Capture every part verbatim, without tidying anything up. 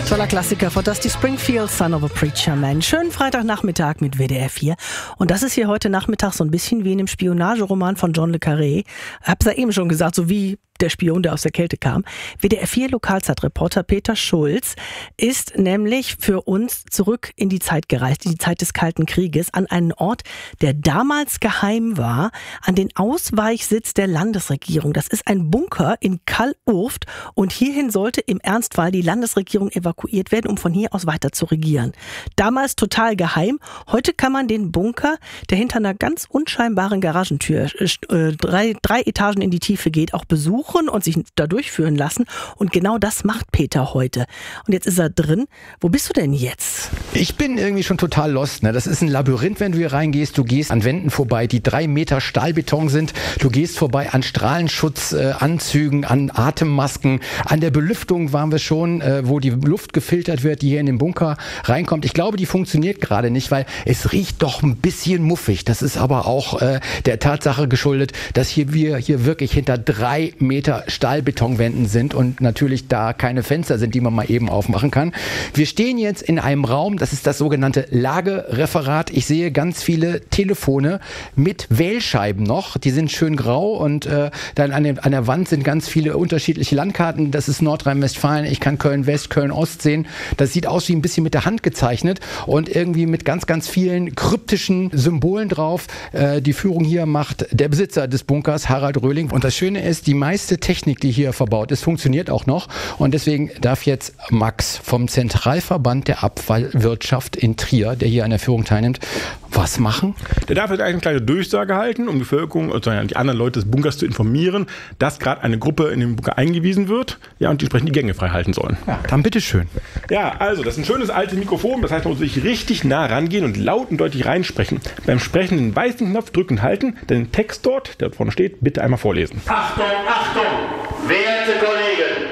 Toller Klassiker von Dusty Springfield, Son of a Preacher Man. Schönen Freitagnachmittag mit W D R vier. Und das ist hier heute Nachmittag so ein bisschen wie in dem Spionageroman von John le Carré. Ich hab's ja eben schon gesagt, so wie der Spion, der aus der Kälte kam. W D R vier Lokalzeitreporter Peter Schulz ist nämlich für uns zurück in die Zeit gereist, in die Zeit des Kalten Krieges, an einen Ort, der damals geheim war, an den Ausweichsitz der Landesregierung. Das ist ein Bunker in Kall-Urft und hierhin sollte im Ernstfall die Landesregierung evakuiert werden, um von hier aus weiter zu regieren. Damals total geheim. Heute kann man den Bunker, der hinter einer ganz unscheinbaren Garagentür äh, drei, drei Etagen in die Tiefe geht, auch besuchen und sich da durchführen lassen. Und genau das macht Peter heute. Und jetzt ist er drin. Wo bist du denn jetzt? Ich bin irgendwie schon total lost. Ne? Das ist ein Labyrinth, wenn du hier reingehst. Du gehst an Wänden vorbei, die drei Meter Stahlbeton sind. Du gehst vorbei an Strahlenschutzanzügen, äh, an Atemmasken. An der Belüftung waren wir schon, äh, wo die Luft gefiltert wird, die hier in den Bunker reinkommt. Ich glaube, die funktioniert gerade nicht, weil es riecht doch ein bisschen muffig. Das ist aber auch äh, der Tatsache geschuldet, dass hier wir hier wirklich hinter drei Meter Stahlbetonwänden sind und natürlich da keine Fenster sind, die man mal eben aufmachen kann. Wir stehen jetzt in einem Raum, das ist das sogenannte Lagereferat. Ich sehe ganz viele Telefone mit Wählscheiben noch, die sind schön grau und äh, dann an, dem, an der Wand sind ganz viele unterschiedliche Landkarten. Das ist Nordrhein-Westfalen, ich kann Köln-West, Köln-Ost sehen. Das sieht aus wie ein bisschen mit der Hand gezeichnet und irgendwie mit ganz, ganz vielen kryptischen Symbolen drauf. Äh, die Führung hier macht der Besitzer des Bunkers, Harald Röhling. Und das Schöne ist, die meiste Technik, die hier verbaut ist, funktioniert auch noch. Und deswegen darf jetzt Max vom Zentralverband der Abfallwirtschaft in Trier, der hier an der Führung teilnimmt, was machen? Der darf jetzt eine kleine Durchsage halten, um die Bevölkerung und die anderen Leute des Bunkers zu informieren, dass gerade eine Gruppe in den Bunker eingewiesen wird, ja, und die entsprechend die Gänge frei halten sollen. Ja, dann bitteschön. Ja, also, das ist ein schönes altes Mikrofon, das heißt, man muss sich richtig nah rangehen und laut und deutlich reinsprechen. Beim Sprechen den weißen Knopf drücken und halten, den Text dort, der dort vorne steht, bitte einmal vorlesen. Achtung, Achtung, werte Kollegen!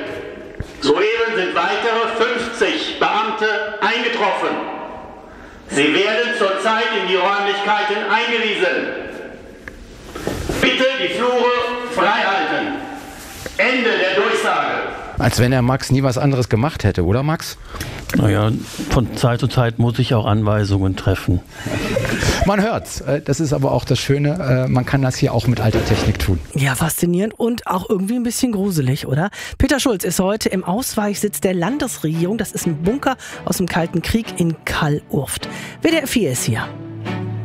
Soeben sind weitere fünfzig Beamte eingetroffen. Sie werden zurzeit in die Räumlichkeiten eingewiesen. Bitte die Flure frei halten. Ende der Durchsage. Als wenn der Max nie was anderes gemacht hätte, oder Max? Naja, von Zeit zu Zeit muss ich auch Anweisungen treffen. Man hört's. Das ist aber auch das Schöne. Man kann das hier auch mit alter Technik tun. Ja, faszinierend und auch irgendwie ein bisschen gruselig, oder? Peter Schulz ist heute im Ausweichsitz der Landesregierung. Das ist ein Bunker aus dem Kalten Krieg in Kall-Urft. W D R vier ist hier.